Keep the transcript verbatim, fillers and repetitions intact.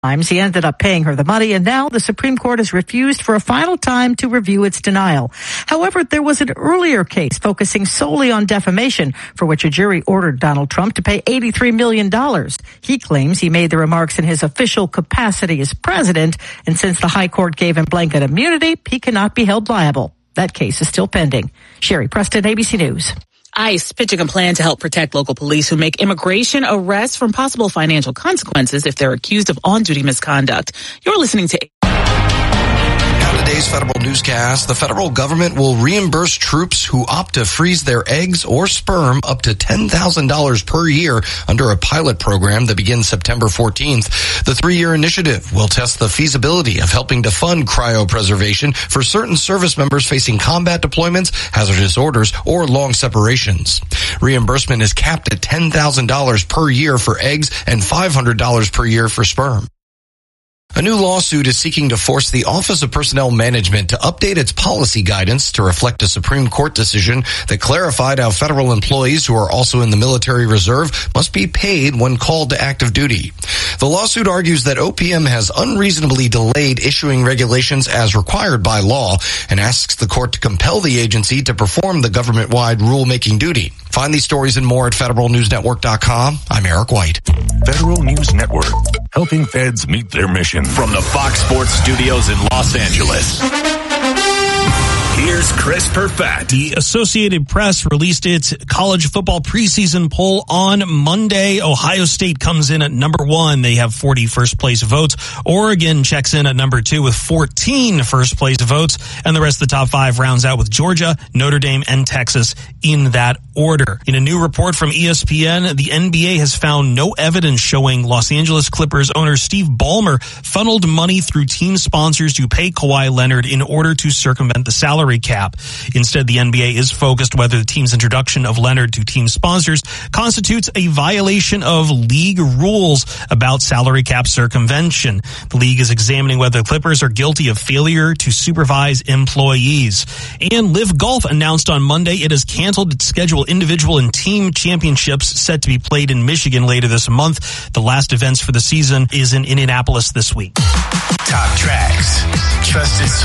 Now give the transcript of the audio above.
He ended up paying her the money, and now the Supreme Court has refused for a final time to review its denial. However, there was an earlier case focusing solely on defamation for which a jury ordered Donald Trump to pay eighty-three million dollars. He claims he made the remarks in his official capacity as president, and since the high court gave him blanket immunity, he cannot be held liable. That case is still pending. Sherry Preston, A B C News. ICE pitching a plan to help protect local police who make immigration arrests from possible financial consequences if they're accused of on-duty misconduct. You're listening to... Now today's federal newscast, the federal government will reimburse troops who opt to freeze their eggs or sperm up to ten thousand dollars per year under a pilot program that begins September fourteenth. The three-year initiative will test the feasibility of helping to fund cryopreservation for certain service members facing combat deployments, hazardous orders, or long separations. Reimbursement is capped at ten thousand dollars per year for eggs and five hundred dollars per year for sperm. A new lawsuit is seeking to force the Office of Personnel Management to update its policy guidance to reflect a Supreme Court decision that clarified how federal employees who are also in the military reserve must be paid when called to active duty. The lawsuit argues that O P M has unreasonably delayed issuing regulations as required by law and asks the court to compel the agency to perform the government-wide rulemaking duty. Find these stories and more at federal news network dot com. I'm Eric White. Federal News Network, helping feds meet their mission. From the Fox Sports Studios in Los Angeles, here's Chris Perfett. The Associated Press released its college football preseason poll on Monday. Ohio State comes in at number one. They have forty first place votes. Oregon checks in at number two with fourteen first place votes. And the rest of the top five rounds out with Georgia, Notre Dame, and Texas in that order. In a new report from E S P N, the N B A has found no evidence showing Los Angeles Clippers owner Steve Ballmer funneled money through team sponsors to pay Kawhi Leonard in order to circumvent the salary cap. Instead, the N B A is focused whether the team's introduction of Leonard to team sponsors constitutes a violation of league rules about salary cap circumvention. The league is examining whether the Clippers are guilty of failure to supervise employees. And Live Golf announced on Monday it has canceled its scheduled individual and team championships set to be played in Michigan later this month. The last events for the season is in Indianapolis this week. Top tracks, trusted